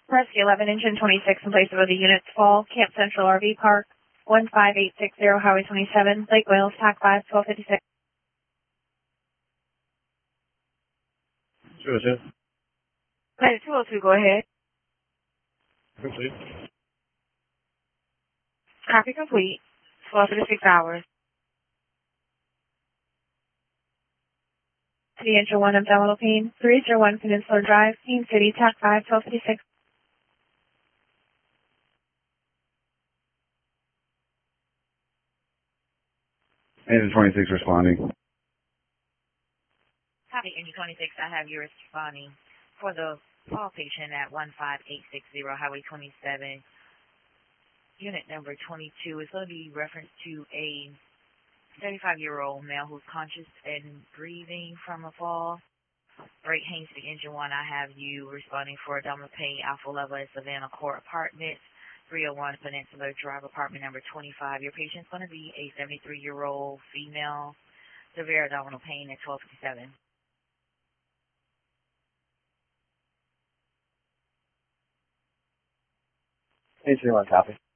Rescue 11, engine 26 in place of the units fall. Camp Central RV Park, 15860, Highway 27, Lake Wales, TAC 5, 1256. 202. Flight 202, go ahead. Complete. Copy complete. 12 to 6 hours. City Engine 1 Abdominal Pain, 301 Peninsula Drive, Queen City, TAC 5, 1256. Engine 26 responding. Copy, Engine 26. I have you responding for the fall patient at 15860 Highway 27. Unit number 22 is going to be referenced to a 35-year-old male who's conscious and breathing from a fall. Great Haynes to Engine 1. I have you responding for abdominal pain, alpha level at Savannah Court Apartments, 301 Peninsula Drive, apartment number 25. Your patient's going to be a 73-year-old female, severe abdominal pain at 1257. Engine 1, copy.